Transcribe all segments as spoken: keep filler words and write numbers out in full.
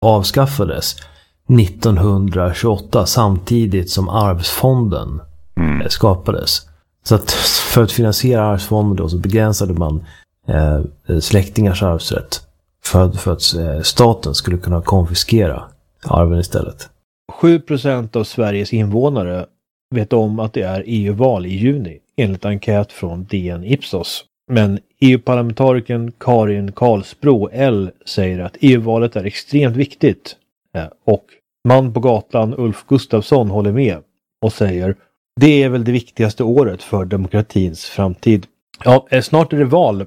avskaffades nittonhundratjugoåtta samtidigt som arvsfonden mm. skapades. Så att för att finansiera arvsfonden då så begränsade man eh, släktingars arvsrätt för, för att eh, staten skulle kunna konfiskera arven istället. sju procent av Sveriges invånare vet om att det är E U-val i juni enligt enkät från D N Ipsos. Men E U-parlamentarikern Karin Karlsbro L säger att E U-valet är extremt viktigt. Och man på gatan Ulf Gustafsson håller med och säger det är väl det viktigaste året för demokratins framtid. Ja, snart är det val.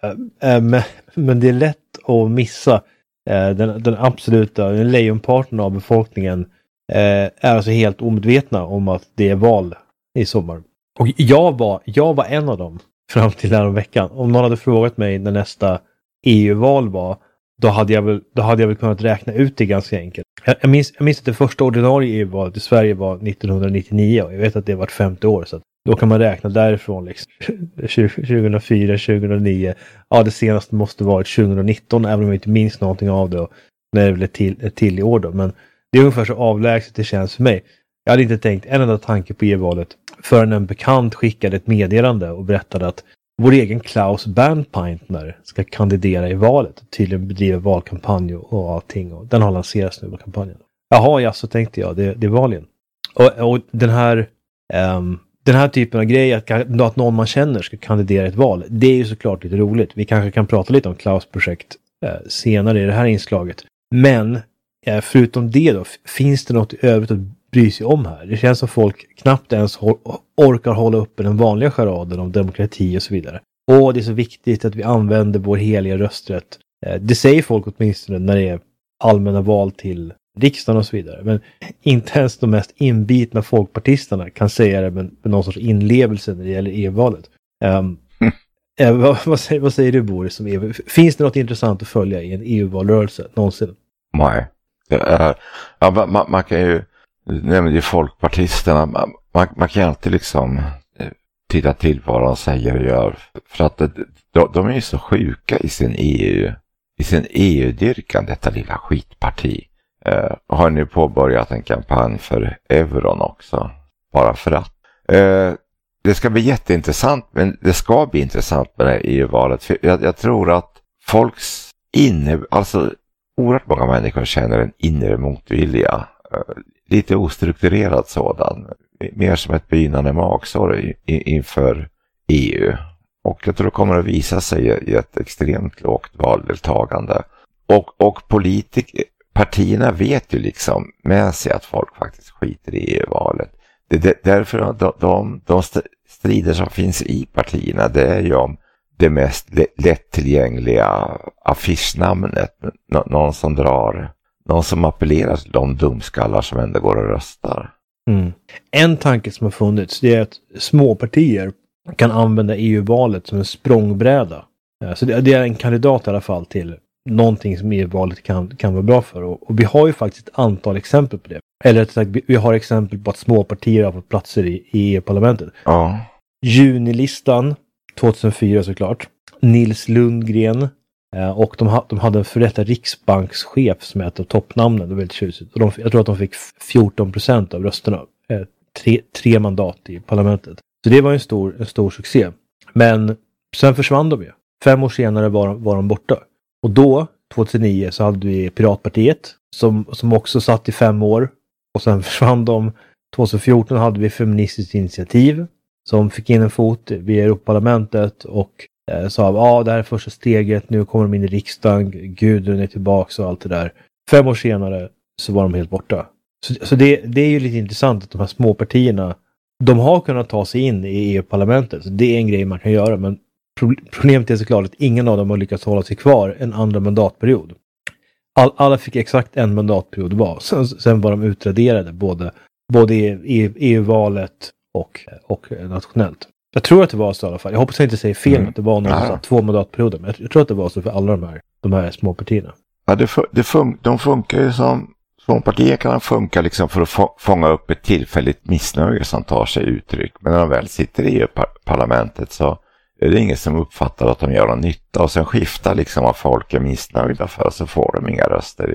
Men det är lätt att missa den, den absoluta den lejonparten av befolkningen är alltså helt omedvetna om att det är val i sommar. Och jag var, jag var en av dem fram till här om veckan. Om någon hade frågat mig när nästa E U-val var, då hade jag väl, då hade jag väl kunnat räkna ut det ganska enkelt. Jag, jag, minns, jag minns att det första ordinarie E U-valet i Sverige var nittonhundranittionio och jag vet att det var femtio år, så att då kan man räkna därifrån liksom. tjugohundrafyra, tjugohundranio, ja det senaste måste varit tjugonitton, även om jag inte minns någonting av det, och när det blev ett till, ett till i år då. Men det är ungefär så avlägset det känns för mig. Jag hade inte tänkt en enda tanke på E U-valet förrän en bekant skickade ett meddelande och berättade att vår egen Klaus Bernpaintner ska kandidera i valet och tydligen bedriva valkampanj och allting. Och den har lanserats nu på kampanjen. Jaha, ja, så tänkte jag. Det, det är valen. Och, och den här um, den här typen av grej, att, att någon man känner ska kandidera i ett val, det är ju såklart lite roligt. Vi kanske kan prata lite om Klaus projekt eh, senare i det här inslaget. Men eh, förutom det då, finns det något i övrigt att bry sig om här? Det känns som folk knappt ens hor- orkar hålla uppe den vanliga charaden om demokrati och så vidare. Och det är så viktigt att vi använder vår heliga rösträtt. Eh, det säger folk åtminstone när det är allmänna val till riksdagen och så vidare. Men inte ens de mest inbitna folkpartisterna kan säga det med, med någon sorts inlevelse när det gäller E U-valet. Um, mm. eh, vad, vad, säger, vad säger du, Boris, om E U? Finns det något intressant att följa i en E U-valrörelse någonsin? Nej. Uh, ja, man, man kan ju nämna ju folkpartisterna. Man, man, man kan alltid liksom uh, titta till vad de säger och gör. För att de, de är ju så sjuka i sin E U, i sin E U-dyrkan, detta lilla skitparti. Uh, har nu påbörjat en kampanj för euron också, bara för att. Uh, det ska bli jätteintressant, men det ska bli intressant med det här E U-valet. För jag, jag tror att folks inne, alltså oerhört många människor känner en inre motvilja. Uh, lite ostrukturerad sådan. Mer som ett begynnande magsår i, i, inför E U. Och jag tror det kommer att visa sig i ett extremt lågt valdeltagande. Och, och politiker, partierna vet ju liksom med sig att folk faktiskt skiter i E U-valet. Det är därför de, de, de strider som finns i partierna, det är ju om det mest lättillgängliga affischnamnet. Nå, någon som drar, någon som appellerar till de dumskallar som ändå går och röstar. Mm. En tanke som har funnits, det är att små partier kan använda E U-valet som en språngbräda. Så det, det är en kandidat i alla fall till någonting som E U-valet kan, kan vara bra för. Och, och vi har ju faktiskt ett antal exempel på det. Eller rätt sagt, vi har exempel på att små partier har fått platser i, i E U-parlamentet. Ja. Junilistan tjugohundrafyra såklart. Nils Lundgren. Eh, och de, ha, de hade en förrätta riksbankschef som är ett av toppnamnen. Det var väldigt tjusigt. Och de, jag tror att de fick fjorton procent av rösterna. Eh, tre, tre mandat i parlamentet. Så det var en stor, en stor succé. Men sen försvann de ju. Fem år senare var, var de borta. Och då, tjugohundranio, så hade vi Piratpartiet som, som också satt i fem år. Och sen försvann de. tjugohundrafjorton hade vi Feministiskt initiativ som fick in en fot vid Europaparlamentet och eh, sa att ah, det här är första steget, nu kommer de in i riksdagen, Gudrun är tillbaka och allt det där. Fem år senare så var de helt borta. Så, så det, det är ju lite intressant att de här små partierna, de har kunnat ta sig in i E U-parlamentet. Så det är en grej man kan göra, men problemet är såklart att ingen av dem har lyckats hålla sig kvar en andra mandatperiod. All, alla fick exakt en mandatperiod var. Sen, sen var de utraderade både, både i, i E U-valet och, och nationellt. Jag tror att det var så i alla fall. Jag hoppas jag inte säger fel mm. att det var någon ja. två mandatperioder. Men jag tror att det var så för alla de här, de här små partierna. Ja, det, det fun- de funkar ju som... Små partier kan funka liksom för att få, fånga upp ett tillfälligt missnöje som tar sig uttryck. Men när de väl sitter i E U-parlamentet så är det ingen som uppfattar att de gör någon nytta. Och sen skiftar liksom vad folk är missnöjda för, så får de inga röster i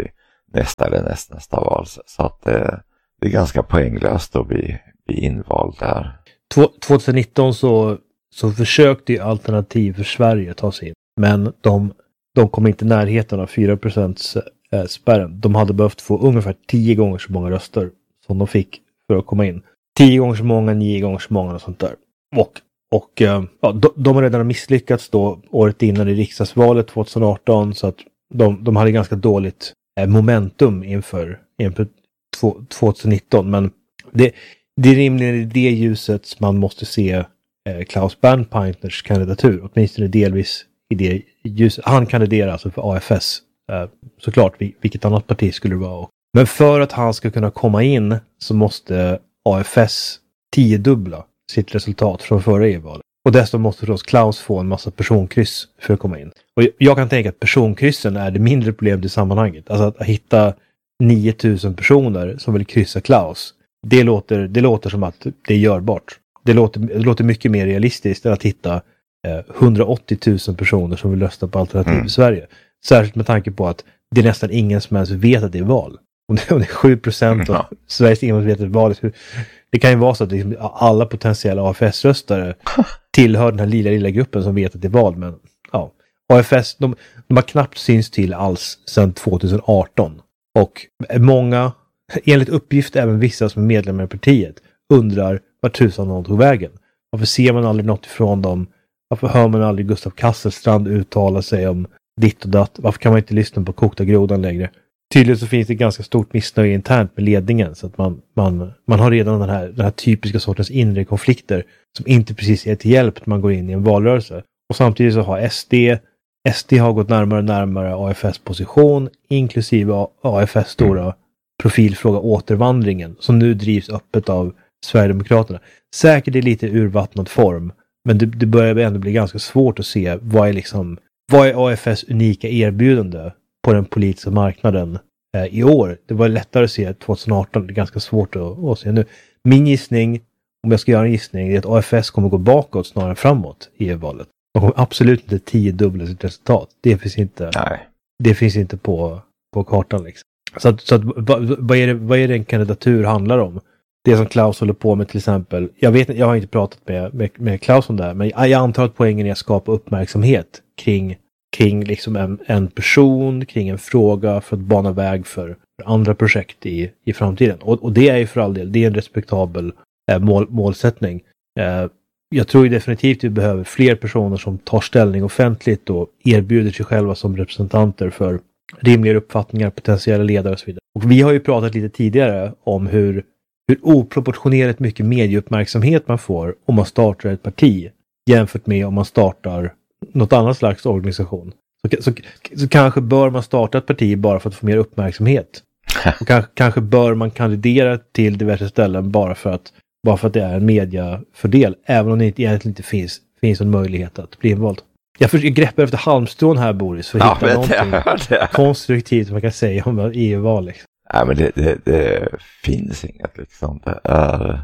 nästa eller näst, nästa val. Så att det, det är ganska poänglöst att bli, bli invald där. tjugonitton så, så försökte ju Alternativ för Sverige ta sig in. Men de, de kom inte i närheten av fyra procent spärren. De hade behövt få ungefär tio gånger så många röster som de fick för att komma in. tio gånger så många, nio gånger så många och sånt där. Och, och ja, de, de har redan misslyckats då året innan i riksdagsvalet tjugoarton, så att de, de hade ganska dåligt momentum inför, inför tjugonitton. Men det, det är rimligen i det ljuset som man måste se eh, Klaus Bernpaintners kandidatur, åtminstone delvis i det ljuset. Han kandiderar alltså för A F S, eh, såklart, vilket annat parti skulle det vara. Men för att han ska kunna komma in så måste A F S tiodubbla sitt resultat från förra e-valet. Och dessutom måste förstås Klaus få en massa personkryss för att komma in. Och jag kan tänka att personkryssen är det mindre problemet i sammanhanget. Alltså att hitta nio tusen personer som vill kryssa Klaus. Det låter, det låter som att det är görbart. Det låter, det låter mycket mer realistiskt än att hitta eh, hundraåttio tusen personer som vill rösta på Alternativ mm. i Sverige. Särskilt med tanke på att det är nästan ingen som ens vet att det är val. Om det, om det är sju procent av mm. Sveriges invånare vet att det är val. Det kan ju vara så att liksom alla potentiella A F S-röstare tillhör den här lilla, lilla gruppen som vet att det är val. Men ja, A F S, de, de har knappt syns till alls sedan tjugoarton. Och många, enligt uppgift även vissa som är medlemmar i partiet, undrar var tusan de tog vägen. Varför ser man aldrig något ifrån dem? Varför hör man aldrig Gustav Kasselstrand uttala sig om ditt och datt? Varför kan man inte lyssna på Kokta grodan längre? Tydligen så finns det ganska stort missnöje internt med ledningen, så att man, man, man har redan den här, den här typiska sortens inre konflikter som inte precis är till hjälp när man går in i en valrörelse. Och samtidigt så har S D S D har gått närmare och närmare A F S position, inklusive A F S stora profilfråga återvandringen, som nu drivs öppet av Sverigedemokraterna. Säkert i lite urvattnad form, men det, det börjar ändå bli ganska svårt att se vad är liksom, vad är A F S unika erbjudande på den politiska marknaden eh, i år. Det var lättare att se tjugoarton, det är ganska svårt att, att se nu. Min gissning, om jag ska göra en gissning, är att A F S kommer gå bakåt snarare än framåt i valet. De kommer absolut inte tiodubbla sitt resultat. Det finns inte, Nej. Det finns inte på, på kartan liksom. Så, att, så att, vad, är det, vad är det en kandidatur handlar om? Det som Klaus håller på med till exempel. Jag vet jag har inte pratat med, med, med Klaus om det här, men jag antar att poängen är att skapa uppmärksamhet kring, kring liksom en, en person, kring en fråga för att bana väg för, för andra projekt i, i framtiden. Och, och det är ju för all del, det är en respektabel eh, mål, målsättning. Eh, jag tror ju definitivt att vi behöver fler personer som tar ställning offentligt och erbjuder sig själva som representanter för rimligare uppfattningar, potentiella ledare och så vidare. Och vi har ju pratat lite tidigare om hur, hur oproportionerligt mycket medieuppmärksamhet man får om man startar ett parti jämfört med om man startar något annat slags organisation. Så, så, så kanske bör man starta ett parti bara för att få mer uppmärksamhet. Och kanske, kanske bör man kandidera till diverse ställen bara för att, bara för att det är en mediafördel, även om det inte, egentligen inte finns, finns en möjlighet att bli invald. Jag försöker greppa efter halmstrån här, Boris, för att ja, hitta någonting konstruktivt som man kan säga om E U-val. Liksom. Nej, men det, det, det finns inget liksom. Det är,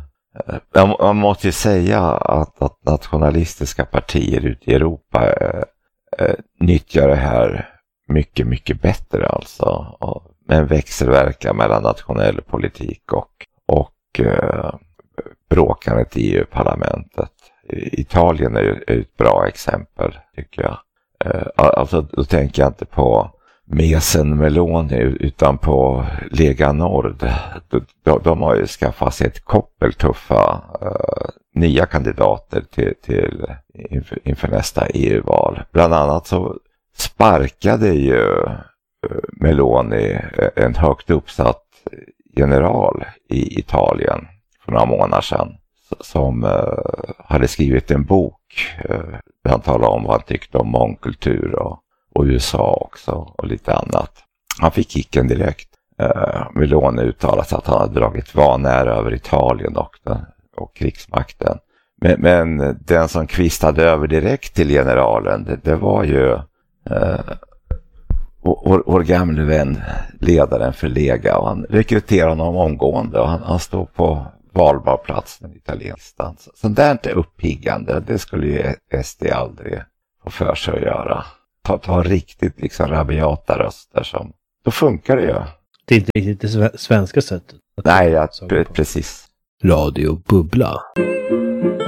man måste ju säga att, att nationalistiska partier ute i Europa äh, äh, nyttjar det här mycket, mycket bättre alltså. Och, med en växelverkan mellan nationell politik och, och äh, bråkandet i E U-parlamentet. Italien är ju ett bra exempel, tycker jag. Alltså, då tänker jag inte på Mesen Meloni utan på Lega Nord. De, de har ju skaffat sig ett koppel tuffa uh, nya kandidater till, till inför, inför nästa E U-val. Bland annat så sparkade ju uh, Meloni en högt uppsatt general i Italien för några månader sedan, som uh, hade skrivit en bok uh, där han talade om vad han tyckte om mångkultur och, och U S A också och lite annat. Han fick kicken direkt. Uh, Meloni uttalat att han hade dragit vanära över Italien och, den, och krigsmakten. Men, men den som kvistade över direkt till generalen, det, det var ju uh, vår, vår gamle vän, ledaren för Lega, och han rekryterade honom omgående och han, han stod på valbar plats den italienskan. Sånt där är inte uppiggande. Det skulle ju S D aldrig få för sig att göra. Ta, ta riktigt liksom rabiata röster som... Då funkar det ju. Det är inte riktigt det svenska sättet. Nej, ja, precis. Radio Bubbla.